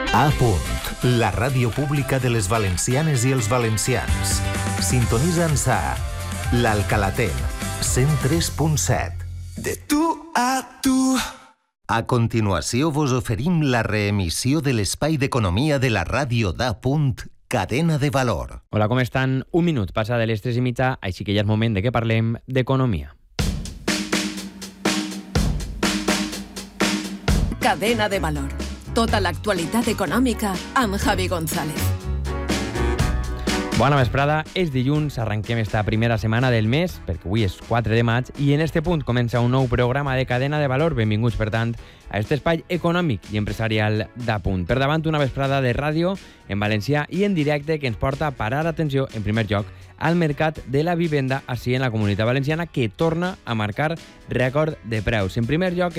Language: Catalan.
A Punt, la ràdio pública de les valencianes i els valencians. Sintonitza'ns a l'Alcalaten, 103.7. De tu a tu. A continuació vos oferim la reemissió de l'espai d'economia de la ràdio d'A Punt, Cadena de Valor. Hola, com estan? Un minut passa de les 3:30, així que ja és moment de que parlem d'economia. Cadena de Valor. Tota l'actualitat econòmica amb Javi González. Bona vesprada, és dilluns, arrenquem esta primera setmana del mes, perquè avui és 4 de maig, i en este punt comença un nou programa de Cadena de Valor. Benvinguts, per tant, a aquest espai econòmic i empresarial d'A Punt. Per davant, una vesprada de ràdio en valencià i en directe que ens porta a parar atenció, en primer lloc, al mercat de la vivenda, així en la Comunitat Valenciana, que torna a marcar rècord de preus. En primer lloc,